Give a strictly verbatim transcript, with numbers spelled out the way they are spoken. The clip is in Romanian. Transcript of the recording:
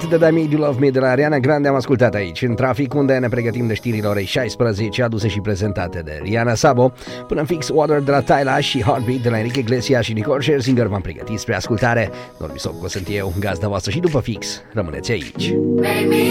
de The Made You Love Me de la Ariana Grande am ascultat aici, în trafic, unde ne pregătim de știrile orei șaisprezece, aduse și prezentate de Rihanna Sabo, până în fix Water de la Tyla și Heartbeat de la Enrique Iglesias și Nicole Scherzinger. V-am pregătit spre ascultare. Norbi Socco sunt eu, gazda voastră, și după fix rămâneți aici.